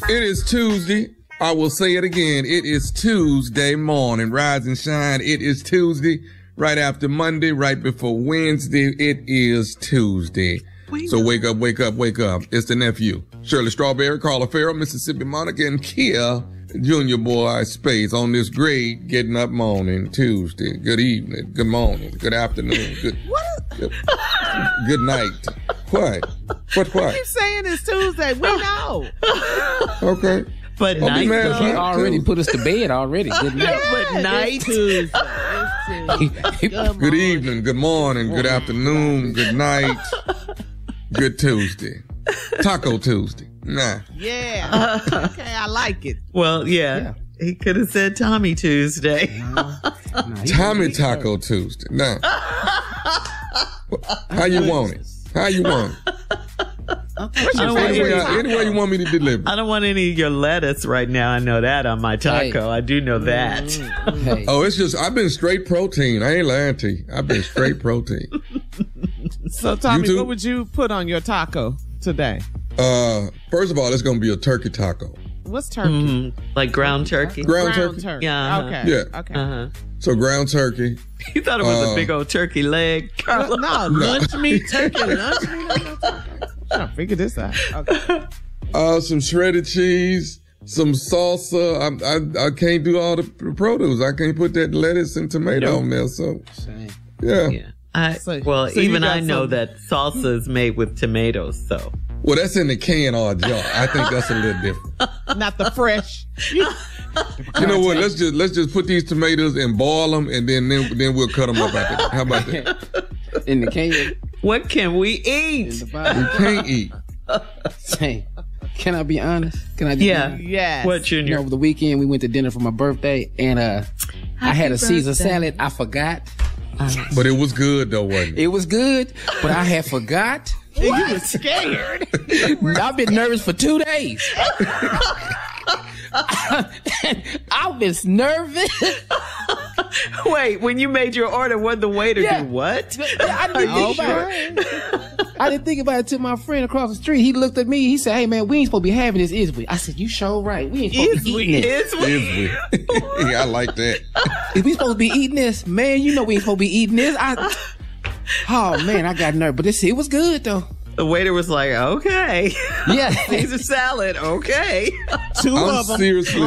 It is Tuesday. I will say it again. It is Tuesday morning. Rise and shine. It is Tuesday. Right after Monday, right before Wednesday. It is Tuesday. So wake up, wake up, wake up. It's the nephew. Shirley Strawberry, Carla Farrell, Mississippi Monica, and Kia Junior Boy Space on this great getting up morning, Tuesday. Good evening, good morning, good afternoon, good night. What? You keep saying it's Tuesday. We know. Okay. But night, he already put us to bed already. Good night. But night. Tuesday. Good evening, good morning, good afternoon, good night, good Tuesday. Taco Tuesday. Nah. Yeah. Okay, I like it. Well, yeah. He could have said Tommy Tuesday. Tommy Taco Tuesday. Nah. How you want it? How you want it? Any way you want me to deliver. I don't want any of your lettuce right now. I know that on my taco. Hey. I do know that. Hey. Oh, it's just, I've been straight protein. I ain't lying to you. I've been straight protein. So, Tommy, what would you put on your taco today? First of all, it's going to be a turkey taco. What's turkey? Like ground turkey? Ground turkey. Yeah. Okay. Yeah. Okay. So ground turkey. You thought it was a big old turkey leg, Carla? No, lunch meat, turkey, lunch meat. I'm trying to figure this out. Okay. Some shredded cheese, some salsa. I can't do all the produce. I can't put that lettuce and tomato on there. So, yeah. Even I know that salsa is made with tomatoes, so. Well, that's in the can or a jar. I think that's a little different. Not the fresh. You know what? Let's just put these tomatoes and boil them, and then we'll cut them up after that. How about that? In the can. What can we eat? We can't eat. Hey, can I be honest? Can I? Yes. What, Junior? Over the weekend, we went to dinner for my birthday, and I had a Caesar salad. I forgot. But it was good, though, wasn't it? It was good, but I had forgot. You were scared. I've been nervous for 2 days. I was nervous. Wait, when you made your order, what the waiter do? What? I didn't think about it till my friend across the street. He looked at me. He said, "Hey man, we ain't supposed to be having this, is we?" I said, "You sure right. We ain't supposed to be eating this. Is we? Yeah, I like that. If we supposed to be eating this, man, you know we ain't supposed to be eating this." Oh man, I got nervous, but it was good though. The waiter was like, "Okay, yeah, Caesar salad, okay." Two of them.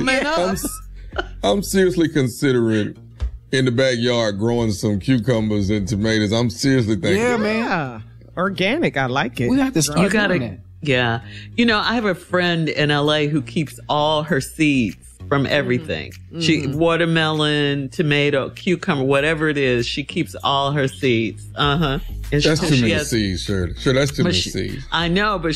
I'm seriously considering in the backyard growing some cucumbers and tomatoes. I'm seriously thinking. Yeah, man. Yeah. Organic, I like it. We have to start doing that. Yeah. You know, I have a friend in LA who keeps all her seeds from everything. She watermelon, tomato, cucumber, whatever it is, she keeps all her seeds. That's too many seeds, Shirley. Sure, that's too many seeds. I know, but